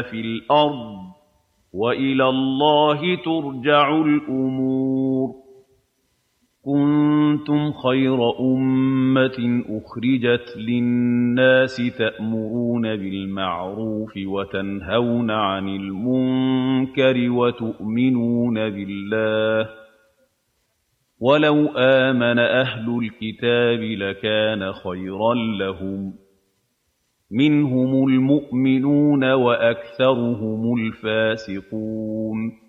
في الأرض وإلى الله ترجع الأمور كنتم خير أمة أخرجت للناس تأمرون بالمعروف وتنهون عن المنكر وتؤمنون بالله ولو آمن أهل الكتاب لكان خيرا لهم منهم المؤمنون وأكثرهم الفاسقون